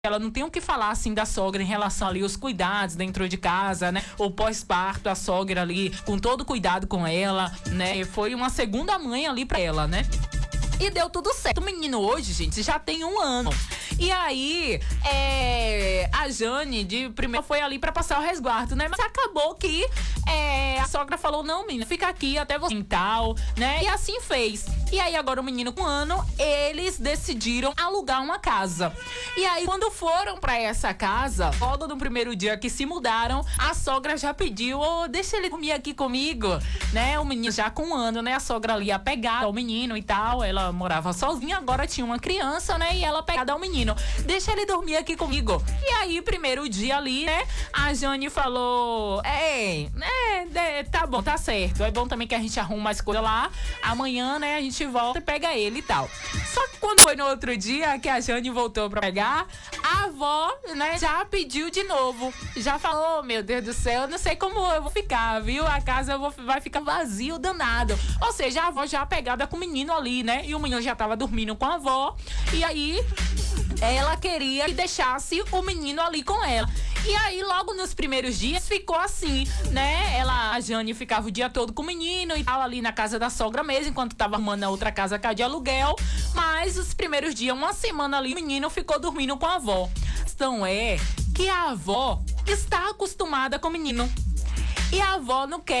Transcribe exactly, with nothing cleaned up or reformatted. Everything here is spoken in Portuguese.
Ela não tem o que falar, assim, da sogra em relação ali aos cuidados dentro de casa, né? O pós-parto, a sogra ali com todo cuidado com ela, né? Foi uma segunda mãe ali pra ela, né? E deu tudo certo. O menino hoje, gente, já tem um ano. E aí, é, a Jane, de primeiro, foi ali pra passar o resguardo, né? Mas acabou que é, a sogra falou, não, menina, fica aqui até você e tal, né? E assim fez. E aí, agora o menino com um ano, eles decidiram alugar uma casa. E aí, quando foram pra essa casa, logo no primeiro dia que se mudaram, a sogra já pediu, ô, oh, deixa ele dormir aqui comigo, né? O menino já com um ano, né? A sogra ali ia pegar o menino e tal, ela morava sozinha, agora tinha uma criança, né? E ela pegada ao menino, deixa ele dormir aqui comigo. E aí, primeiro dia ali, né? A Jane falou, é, é, tá bom, tá certo. É bom também que a gente arruma as coisas lá. Amanhã, né, a gente volta e pega ele e tal. Só que quando foi no outro dia que a Jane voltou pra pegar, a avó, né, já pediu de novo. Já falou, oh, meu Deus do céu, eu não sei como eu vou ficar, viu? A casa eu vou, vai ficar vazio, danado. Ou seja, a avó já pegada com o menino ali, né? E o menino já tava dormindo com a avó. E aí, ela queria que deixasse o menino ali com ela. E aí, logo nos primeiros dias, ficou assim, né? Ela, a Jane ficava o dia todo com o menino e tal, ali na casa da sogra mesmo, enquanto tava arrumando a outra casa que é de aluguel. Mas os primeiros dias, uma semana ali, o menino ficou dormindo com a avó. A questão é que a avó está acostumada com o menino. E a avó não quer